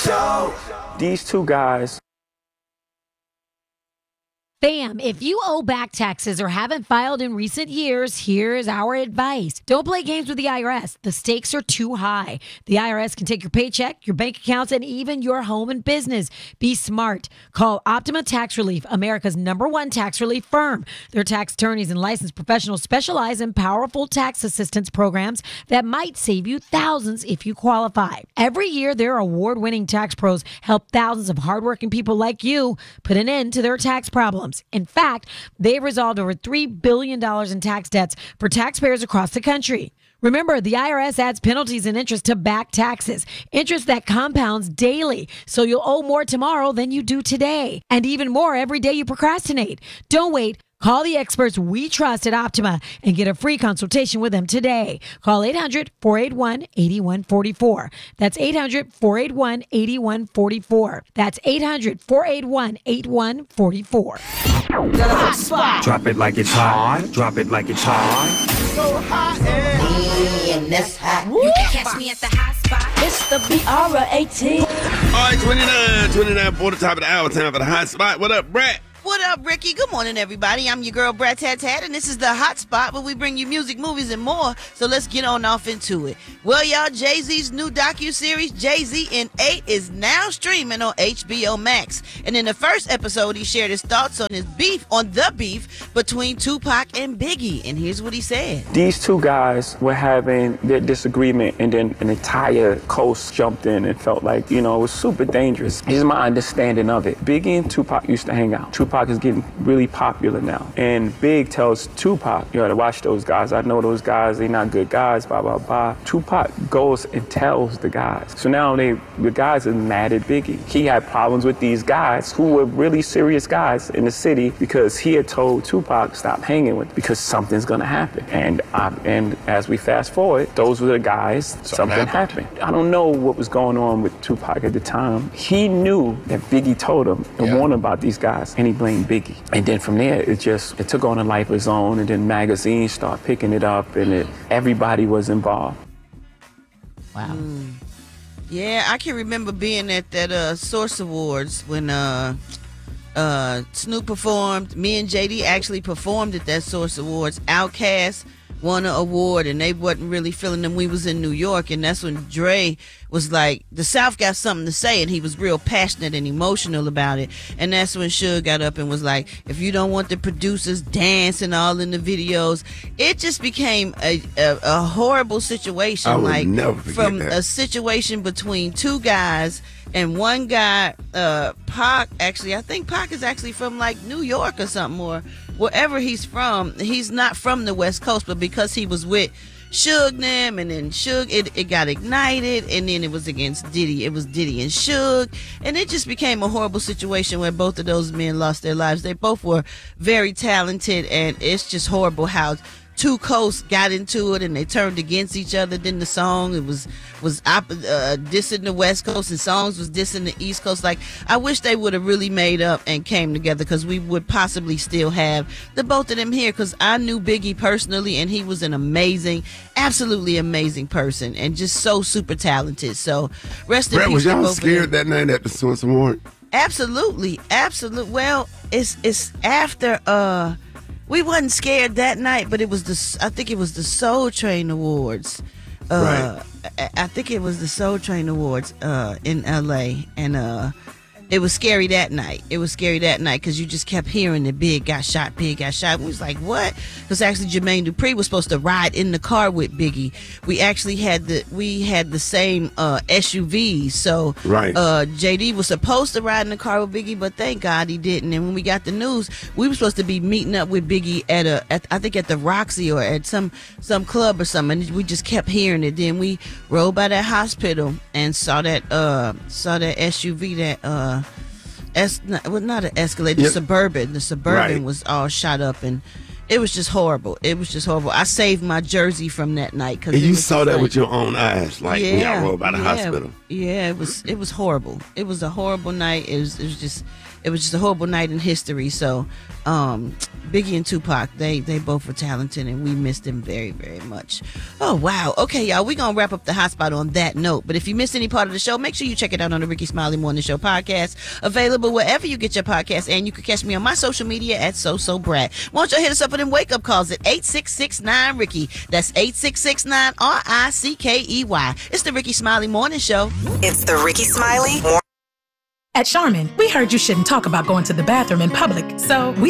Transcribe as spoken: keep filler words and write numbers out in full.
Show. These two guys. Bam! If you owe back taxes or haven't filed in recent years, here's our advice. Don't play games with the I R S. The stakes are too high. The I R S can take your paycheck, your bank accounts, and even your home and business. Be smart. Call Optima Tax Relief, America's number one tax relief firm. Their tax attorneys and licensed professionals specialize in powerful tax assistance programs that might save you thousands if you qualify. Every year, their award-winning tax pros help thousands of hardworking people like you put an end to their tax problems. In fact, they've resolved over three billion dollars in tax debts for taxpayers across the country. Remember, the I R S adds penalties and interest to back taxes, interest that compounds daily, so you'll owe more tomorrow than you do today, and even more every day you procrastinate. Don't wait. Call the experts we trust at Optima and get a free consultation with them today. Call eight hundred, four eight one, eight one four four. That's eight hundred, four eight one, eight one four four. That's eight hundred, four eight one, eight one four four. Hot spot. Drop it like it's hot. Drop it like it's hot. So hot and And that's hot. You can catch me at the hot spot. It's the B R A T. All right, twenty-nine, twenty-nine for the top of the hour. Time for the hot spot. What up, Brett? What up, Ricky? Good morning, everybody. I'm your girl, Brat Tat Tat, and this is the Hot Spot where we bring you music, movies, and more. So let's get on off into it. Well, y'all, Jay-Z's new docuseries, Jay-Z in eight, is now streaming on H B O Max. And in the first episode, he shared his thoughts on his beef, on the beef between Tupac and Biggie. And here's what he said. These two guys were having their disagreement, and then an entire coast jumped in and felt like, you know, it was super dangerous. Here's my understanding of it. Biggie and Tupac used to hang out. Tupac is getting really popular now. And Big tells Tupac, you gotta watch those guys. I know those guys, they not good guys, blah, blah, blah. Tupac goes and tells the guys. So now they, the guys are mad at Biggie. He had problems with these guys who were really serious guys in the city because he had told Tupac, stop hanging with, because something's gonna happen. And I, and as we fast forward, those were the guys, something, something happened. happened. I don't know what was going on with Tupac at the time. He knew that Biggie told him and yeah. warned him about these guys, and he blamed Biggie. And then from there, it just, it took on a life of its own, and then magazines start picking it up, and it, everybody was involved. Wow. Mm. Yeah, I can remember being at that uh, Source Awards when uh, uh, Snoop performed. Me and J D actually performed at that Source Awards. Outkast won an award, and they wasn't really feeling them. We was in New York, and that's when Dre was like, the South got something to say, and he was real passionate and emotional about it. And that's when Suge got up and was like, if you don't want the producers dancing all in the videos, it just became a, a, a horrible situation. I would like never forget from that. a situation between two guys, and one guy, uh, Pac, actually, I think Pac is actually from like New York or something, or wherever he's from. He's not from the West Coast, but because he was with Suge them, and then Suge, it, it got ignited, and then it was against Diddy. It was Diddy and Suge, and it just became a horrible situation where both of those men lost their lives. They both were very talented, and it's just horrible how two coasts got into it and they turned against each other. Then the song, it was was op- uh, dissing the West Coast, and songs was dissing the East Coast. Like, I wish they would have really made up and came together, because we would possibly still have the both of them here, because I knew Biggie personally, and he was an amazing, absolutely amazing person, and just so super talented. So rest in Brett, peace. was to y'all both of scared them. that night at the Source Award? Absolutely, absolutely. Well, it's it's after uh we wasn't scared that night, but it was the I think it was the Soul Train Awards. Uh right. I, I think it was the Soul Train Awards uh in L A, and uh it was scary that night. It was scary that night because you just kept hearing the Big got shot, Big got shot. We was like, what? Because actually Jermaine Dupri was supposed to ride in the car with Biggie. We actually had the we had the same uh, S U Vs. So right. uh, J D was supposed to ride in the car with Biggie, but thank God he didn't. And when we got the news, we were supposed to be meeting up with Biggie at a at, I think at the Roxy or at some some club or something. And we just kept hearing it. Then we rode by that hospital and saw that uh saw that S U V that uh. Es- not, well, not an Escalade, the yep. Suburban. The Suburban right. was all shot up, and it was just horrible. It was just horrible. I saved my jersey from that night. Cause and you was saw that like, with your own eyes, like yeah, when y'all rode by the yeah, hospital. Yeah, it was it was horrible. It was a horrible night. It was it was just it was just a horrible night in history. So, um, Biggie and Tupac, they they both were talented, and we missed them very, very much. Oh, wow. Okay, y'all, we're going to wrap up the hotspot on that note. But if you missed any part of the show, make sure you check it out on the Ricky Smiley Morning Show podcast, available wherever you get your podcast, and you can catch me on my social media at SoSoBrat. Why don't you hit us up with them wake-up calls at eight six six nine Ricky. That's eight six six nine R I C K E Y. It's the Ricky Smiley Morning Show. It's the Ricky Smiley Morning. At Charmin, we heard you shouldn't talk about going to the bathroom in public, so we